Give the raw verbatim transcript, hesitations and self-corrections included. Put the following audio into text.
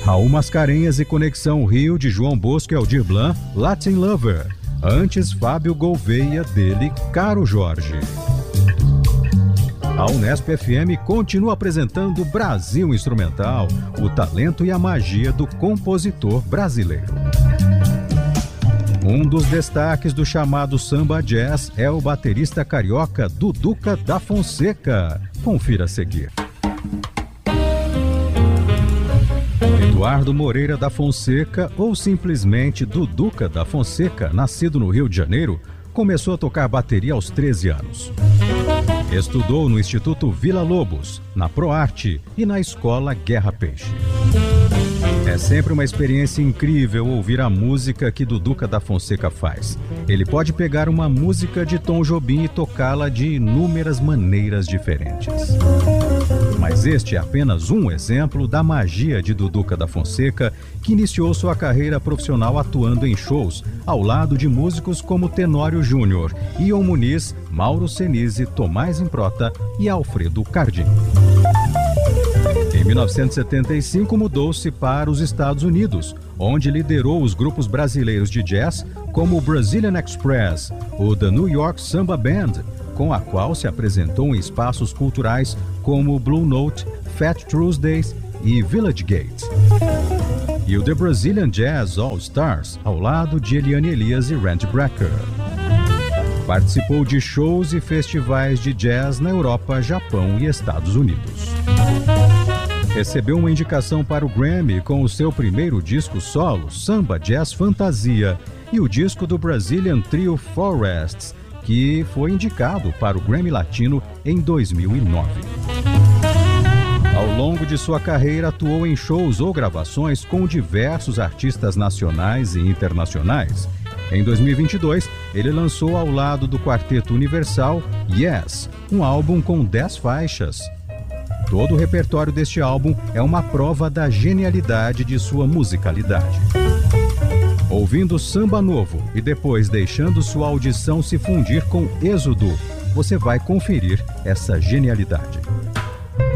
Raul Mascarenhas e Conexão Rio de João Bosco e Aldir Blanc, Latin Lover. Antes, Fábio Gouveia, dele, Caro Jorge. A Unesp F M continua apresentando Brasil Instrumental, o talento e a magia do compositor brasileiro. Um dos destaques do chamado samba jazz é o baterista carioca Duduca da Fonseca. Confira a seguir. Eduardo Moreira da Fonseca, ou simplesmente Duduca da Fonseca, nascido no Rio de Janeiro, começou a tocar bateria aos treze anos. Estudou no Instituto Vila Lobos, na ProArte e na Escola Guerra Peixe. É sempre uma experiência incrível ouvir a música que Duduca da Fonseca faz. Ele pode pegar uma música de Tom Jobim e tocá-la de inúmeras maneiras diferentes. Mas este é apenas um exemplo da magia de Duduca da Fonseca, que iniciou sua carreira profissional atuando em shows ao lado de músicos como Tenório Júnior, Ion Muniz, Mauro Senise, Tomás Improta e Alfredo Cardim. Em mil novecentos e setenta e cinco, mudou-se para os Estados Unidos, onde liderou os grupos brasileiros de jazz como o Brazilian Express, o The New York Samba Band, com a qual se apresentou em espaços culturais como Blue Note, Fat Tuesdays e Village Gate. E o The Brazilian Jazz All Stars, ao lado de Eliane Elias e Randy Brecker. Participou de shows e festivais de jazz na Europa, Japão e Estados Unidos. Recebeu uma indicação para o Grammy com o seu primeiro disco solo, Samba Jazz Fantasia, e o disco do Brazilian Trio Forests, que foi indicado para o Grammy Latino em dois mil e nove. Ao longo de sua carreira, atuou em shows ou gravações com diversos artistas nacionais e internacionais. Em dois mil e vinte e dois, ele lançou ao lado do Quarteto Universal Yes, um álbum com dez faixas. Todo o repertório deste álbum é uma prova da genialidade de sua musicalidade. Ouvindo samba novo e depois deixando sua audição se fundir com Êxodo, você vai conferir essa genialidade.